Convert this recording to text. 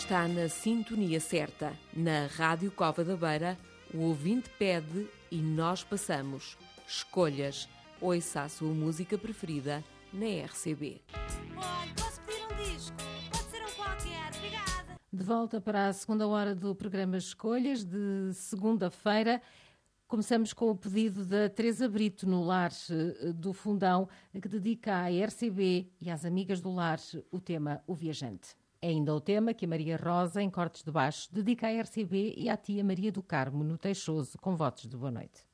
está na sintonia certa. Na Rádio Cova da Beira, o ouvinte pede e nós passamos. Escolhas. Ouça a sua música preferida na RCB. Olha, posso pedir um disco? Pode ser um qualquer, obrigada. De volta para a segunda hora do programa Escolhas, de segunda-feira. Começamos com o pedido da Teresa Brito, no Lar do Fundão, que dedica à RCB e às amigas do lar o tema O Viajante. É ainda o tema que a Maria Rosa, em Cortes de Baixo, dedica à RCB e à tia Maria do Carmo, no Teixoso, com votos de boa noite.